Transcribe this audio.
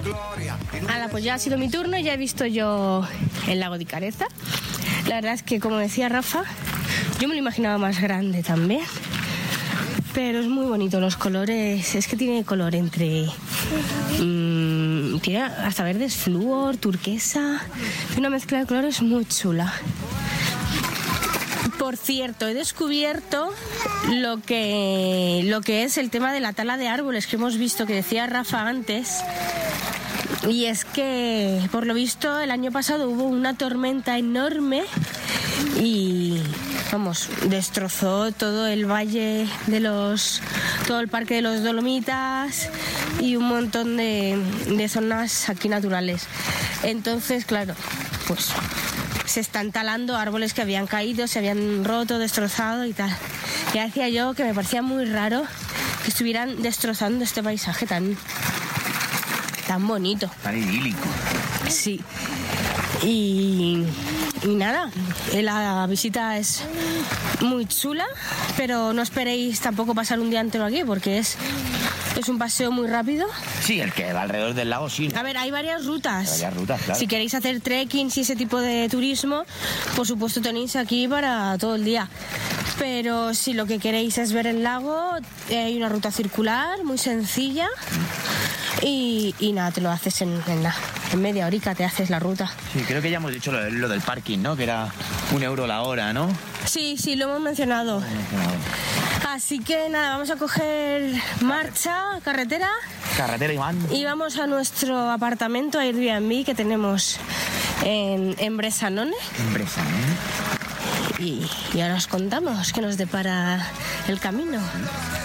Pues ya ha sido mi turno, ya he visto yo el lago de Careza. La verdad es que, como decía Rafa, yo me lo imaginaba más grande también. Pero es muy bonito, los colores, es que tiene color entre... tiene hasta verdes flúor, turquesa, tiene una mezcla de colores muy chula. Por cierto, he descubierto lo que es el tema de la tala de árboles que hemos visto, que decía Rafa antes. Y es que, por lo visto, el año pasado hubo una tormenta enorme y, vamos, destrozó todo el valle todo el parque de los Dolomitas y un montón de zonas aquí naturales. Entonces, claro, pues se están talando árboles que habían caído, se habían roto, destrozado y tal. Ya decía yo que me parecía muy raro que estuvieran destrozando este paisaje tan bonito. Tan idílico. Sí. Y nada, la visita es muy chula, pero no esperéis tampoco pasar un día entero aquí, porque es un paseo muy rápido. Sí, el que va alrededor del lago, sí. A ver, hay varias rutas. Claro. Si queréis hacer trekking y ese tipo de turismo, por supuesto tenéis aquí para todo el día. Pero si lo que queréis es ver el lago, hay una ruta circular muy sencilla. Y nada, te lo haces en media horica, te haces la ruta. Sí, creo que ya hemos dicho lo del parking, ¿no? Que era €1 la hora, ¿no? Sí, lo hemos mencionado. Así que nada, vamos a coger marcha, carretera Iván. Y vamos a nuestro apartamento Airbnb que tenemos en Bressanone. Y ahora os contamos qué nos depara el camino.